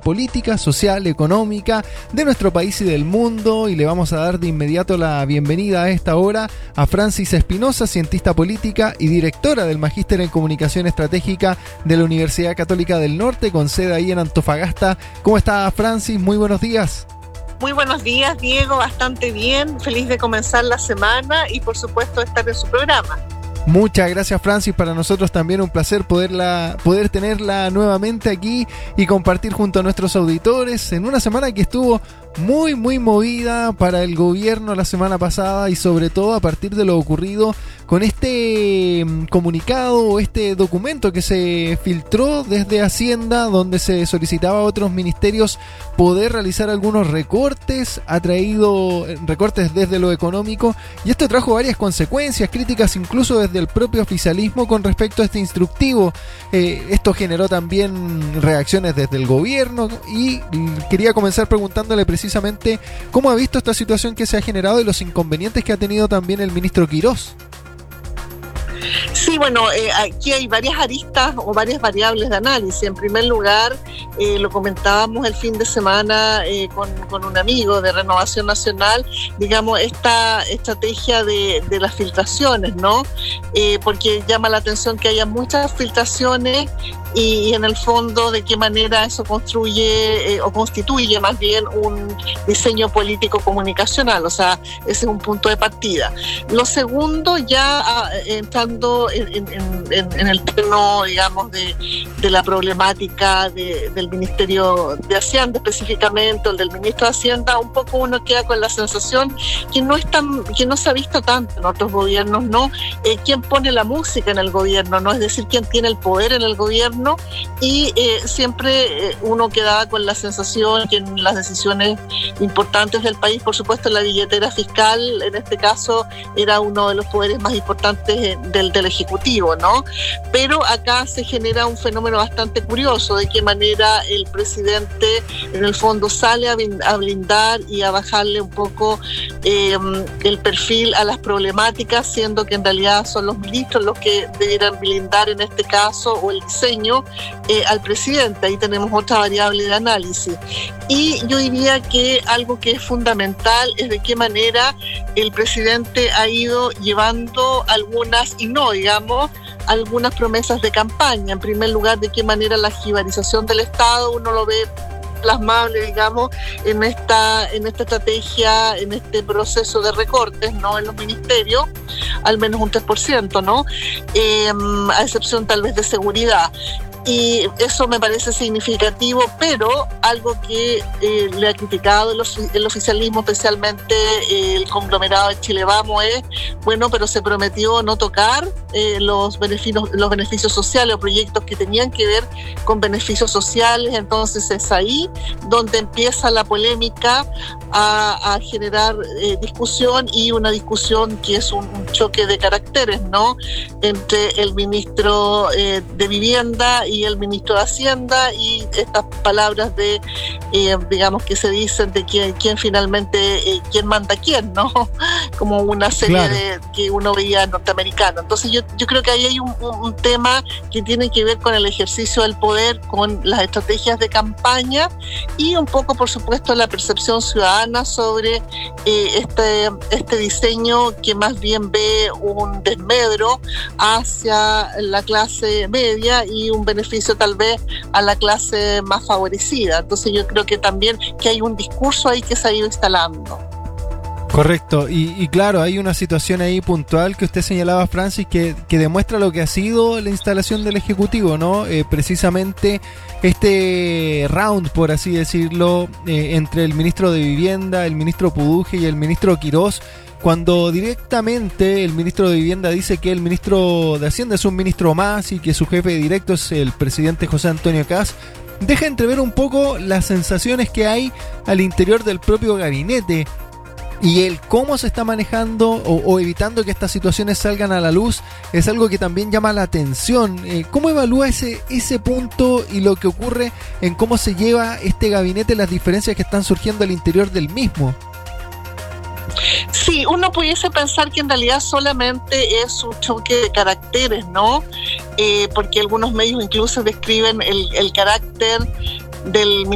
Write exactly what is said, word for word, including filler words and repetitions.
política, social, económica de nuestro país y del mundo, y le vamos a dar de inmediato la bienvenida a esta hora a Francis Espinosa, cientista política y directora del Magíster en Comunicación Estratégica de la Universidad Católica del Norte, con sede ahí en Antofagasta. ¿Cómo está, Francis? Muy buenos días. Muy buenos días, Diego, bastante bien, feliz de comenzar la semana y por supuesto estar en su programa. Muchas gracias, Francis. Para nosotros también un placer poderla, poder tenerla nuevamente aquí y compartir junto a nuestros auditores en una semana que estuvo muy, muy movida para el gobierno la semana pasada, y sobre todo a partir de lo ocurrido con este comunicado o este documento que se filtró desde Hacienda, donde se solicitaba a otros ministerios poder realizar algunos recortes, ha traído recortes desde lo económico, y esto trajo varias consecuencias, críticas incluso desde el propio oficialismo con respecto a este instructivo. Eh, esto generó también reacciones desde el gobierno, y quería comenzar preguntándole precisamente cómo ha visto esta situación que se ha generado y los inconvenientes que ha tenido también el ministro Quirós. Sí, bueno, eh, aquí hay varias aristas o varias variables de análisis. En primer lugar, eh, lo comentábamos el fin de semana eh, con, con un amigo de Renovación Nacional, digamos, esta estrategia de, de las filtraciones, ¿no? Eh, porque llama la atención que haya muchas filtraciones y, y en el fondo de qué manera eso construye eh, o constituye más bien un diseño político comunicacional, o sea, ese es un punto de partida. Lo segundo, ya ah, entrando en, en, en, en el terreno, digamos, de, de la problemática de, del Ministerio de Hacienda específicamente, o del Ministro de Hacienda, un poco uno queda con la sensación que no es tan, que no se ha visto tanto en otros gobiernos, ¿no? Eh, ¿Quién pone la música en el gobierno, no? Es decir, quién tiene el poder en el gobierno, y eh, siempre eh, uno quedaba con la sensación que en las decisiones importantes del país, por supuesto la billetera fiscal en este caso era uno de los poderes más importantes del, del Ejecutivo, ¿no? Pero acá se genera un fenómeno bastante curioso, de qué manera el presidente en el fondo sale a blindar y a bajarle un poco eh, el perfil a las problemáticas, siendo que en realidad son los ministros los que debieran blindar en este caso, o el diseño eh, al presidente. Ahí tenemos otra variable de análisis. Y yo diría que algo que es fundamental es de qué manera el presidente ha ido llevando algunas, y no, digamos, algunas promesas de campaña. En primer lugar, de qué manera la jibarización del Estado uno lo ve plasmable, digamos, en esta, en esta estrategia, en este proceso de recortes, ¿no? En los ministerios, al menos un tres por ciento, ¿no? Eh, a excepción tal vez de seguridad. Y eso me parece significativo, pero algo que eh, le ha criticado el, el oficialismo, especialmente eh, el conglomerado de Chile Vamos, es, bueno, pero se prometió no tocar eh, los beneficios, los beneficios sociales o proyectos que tenían que ver con beneficios sociales. Entonces es ahí donde empieza la polémica a, a generar eh, discusión, y una discusión que es un, un choque de caracteres, ¿no? Entre el ministro eh, de Vivienda y el ministro de Hacienda, y estas palabras de, eh, digamos, que se dicen de quién, quién finalmente, eh, quién manda quién, ¿no? Como una serie claro. de que uno veía norteamericano. Entonces yo, yo creo que ahí hay un, un, un tema que tiene que ver con el ejercicio del poder, con las estrategias de campaña, y un poco, por supuesto, la percepción ciudadana sobre eh, este, este diseño que más bien ve un desmedro hacia la clase media y un beneficio tal vez a la clase más favorecida. Entonces yo creo que también que hay un discurso ahí que se ha ido instalando. Correcto, y, y claro, hay una situación ahí puntual que usted señalaba, Francis, que, que demuestra lo que ha sido la instalación del Ejecutivo, ¿no? Eh, precisamente este round, por así decirlo, eh, entre el ministro de Vivienda, el ministro Puduje y el ministro Quirós, cuando directamente el ministro de Vivienda dice que el ministro de Hacienda es un ministro más y que su jefe directo es el presidente José Antonio Kast, deja entrever un poco las sensaciones que hay al interior del propio gabinete. Y el cómo se está manejando o, o evitando que estas situaciones salgan a la luz es algo que también llama la atención. Eh, ¿Cómo evalúa ese, ese punto y lo que ocurre en cómo se lleva este gabinete, las diferencias que están surgiendo al interior del mismo? Sí, uno pudiese pensar que en realidad solamente es un choque de caracteres, ¿no? Eh, porque algunos medios incluso describen el, el carácter del